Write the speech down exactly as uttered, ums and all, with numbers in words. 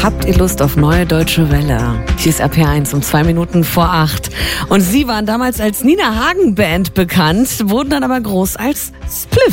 Habt ihr Lust auf neue deutsche Welle? Hier ist R P eins um zwei Minuten vor acht. Und sie waren damals als Nina Hagen Band bekannt, wurden dann aber groß als Spliff.